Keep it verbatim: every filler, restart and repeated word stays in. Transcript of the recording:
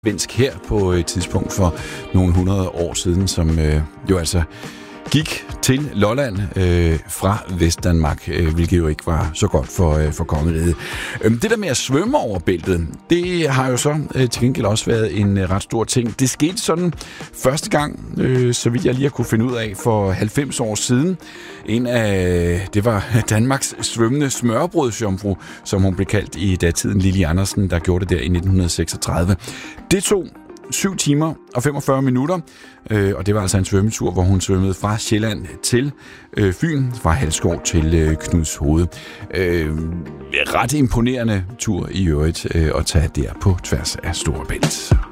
svensk her på et tidspunkt for nogle hundrede år siden, som øh, jo altså gik til Lolland øh, fra Vestdanmark, øh, hvilket jo ikke var så godt for, øh, for kongeriget. Øh, det der med at svømme over bæltet, det har jo så øh, til gengæld også været en øh, ret stor ting. Det skete sådan første gang, øh, så vidt jeg lige har kunne finde ud af, for halvfems år siden. En af, det var Danmarks svømmende smørrebrødsjomfru, som hun blev kaldt i datiden, Lili Andersen, der gjorde det der i nitten seksogtredive. Det tog syv timer og femogfyrre minutter, øh, og det var altså en svømmetur, hvor hun svømmede fra Sjælland til øh, Fyn, fra Halskov til øh, Knudshoved. Øh, ret imponerende tur i øvrigt øh, at tage der på tværs af Storebælt.